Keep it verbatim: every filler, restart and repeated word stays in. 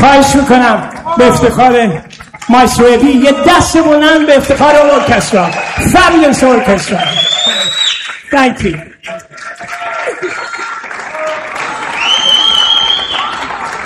خواهش میکنم به افتخار مایسترو ابی یه دست بلند به افتخار ارکسترا. Fabulous orchestra. Thank you.